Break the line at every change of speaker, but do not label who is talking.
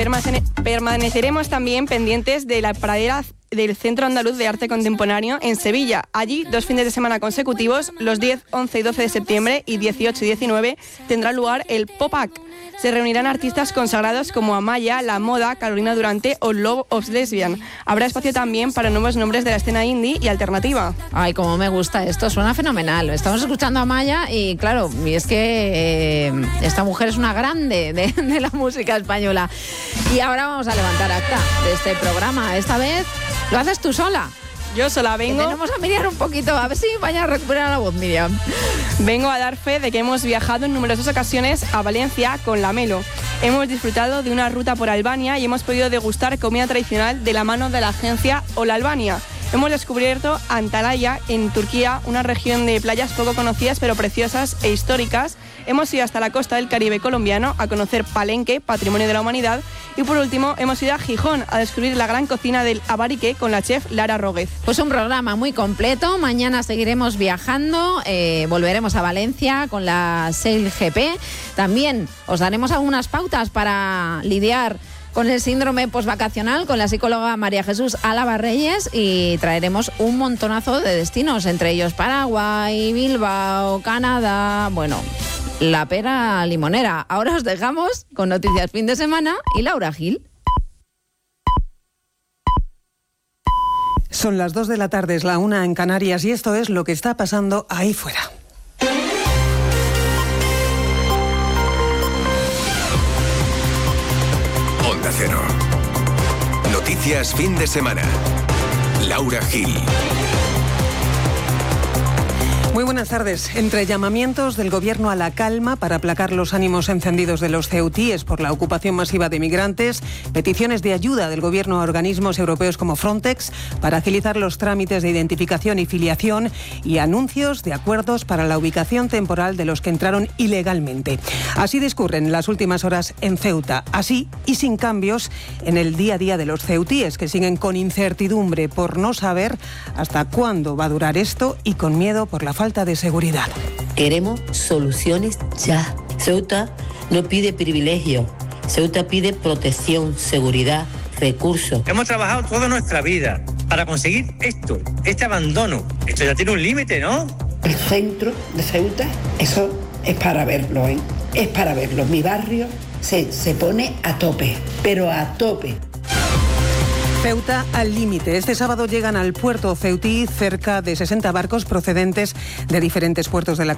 Permaneceremos también pendientes de la pradera del Centro Andaluz de Arte Contemporáneo en Sevilla. Allí, 2 fines de semana consecutivos, los 10, 11 y 12 de septiembre y 18 y 19, tendrá lugar el Pop-Up. Se reunirán artistas consagrados como Amaya, La Moda, Carolina Durante o Love of Lesbian. Habrá espacio también para nuevos nombres de la escena indie y alternativa.
Ay, cómo me gusta esto, suena fenomenal. Estamos escuchando a Amaya y claro, y es que esta mujer es una grande de la música española. Y ahora vamos a levantar acta de este programa. Esta vez lo haces tú sola.
Yo sola vengo.
Tenemos a Miriam un poquito, a ver si vaya a recuperar la voz, Miriam.
Vengo a dar fe de que hemos viajado en numerosas ocasiones a Valencia con la Melo. Hemos disfrutado de una ruta por Albania y hemos podido degustar comida tradicional de la mano de la agencia Hola Albania. Hemos descubierto Antalya, en Turquía, una región de playas poco conocidas pero preciosas e históricas. Hemos ido hasta la costa del Caribe colombiano a conocer Palenque, Patrimonio de la Humanidad. Y por último, hemos ido a Gijón a descubrir la gran cocina del Abarique con la chef Lara Róguez.
Pues un programa muy completo. Mañana seguiremos viajando, volveremos a Valencia con la Sail GP. También os daremos algunas pautas para lidiar con el síndrome postvacacional con la psicóloga María Jesús Álava Reyes y traeremos un montonazo de destinos, entre ellos Paraguay, Bilbao, Canadá, bueno, la pera limonera. Ahora os dejamos con Noticias Fin de Semana y Laura Gil.
Son las 2 de la tarde, es la 1 en Canarias y esto es lo que está pasando ahí fuera.
Onda Cero. Noticias Fin de Semana. Laura Gil.
Muy buenas tardes. Entre llamamientos del Gobierno a la calma para aplacar los ánimos encendidos de los ceutíes por la ocupación masiva de migrantes, peticiones de ayuda del Gobierno a organismos europeos como Frontex para agilizar los trámites de identificación y filiación y anuncios de acuerdos para la ubicación temporal de los que entraron ilegalmente. Así discurren las últimas horas en Ceuta, así y sin cambios en el día a día de los ceutíes, que siguen con incertidumbre por no saber hasta cuándo va a durar esto y con miedo por la falta de seguridad.
Queremos soluciones ya. Ceuta no pide privilegio. Ceuta pide protección, seguridad, recursos.
Hemos trabajado toda nuestra vida para conseguir esto, este abandono. Esto ya tiene un límite, ¿no?
El centro de Ceuta, eso es para verlo, ¿eh? Es para verlo. Mi barrio se pone a tope, pero a tope.
Ceuta al límite. Este sábado llegan al puerto ceutí cerca de 60 barcos procedentes de diferentes puertos de la